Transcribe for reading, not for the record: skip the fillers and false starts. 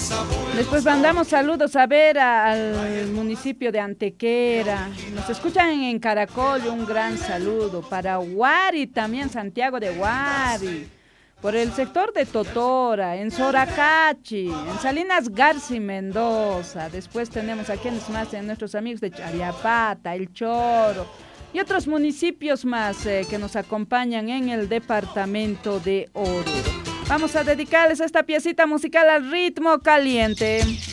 Después mandamos saludos a ver al municipio de Antequera. Nos escuchan en Caracol, un gran saludo. Para Huari también, Santiago de Huari. Por el sector de Totora, en Soracachi, en Salinas Garci, Mendoza. Después tenemos a quienes más, nuestros amigos de Chariapata, El Choro y otros municipios más que nos acompañan en el departamento de Oruro. Vamos a dedicarles esta piecita musical al ritmo caliente.